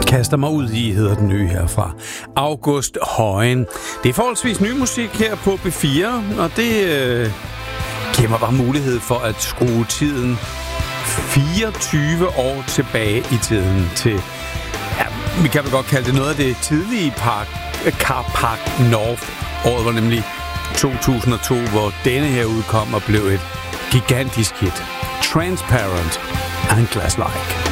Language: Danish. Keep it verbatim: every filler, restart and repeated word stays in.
Kaster mig ud i, hedder den nye herfra. August Højen. Det er forholdsvis ny musik her på B fire, og det øh, giver mig bare mulighed for at skrue tiden fireogtyve år tilbage i tiden til, ja, vi kan vel godt kalde det noget af det tidlige Park, Car Park North. Året var nemlig to tusind og to, hvor denne her udkom og blev et gigantisk hit. Transparent and Glass Like.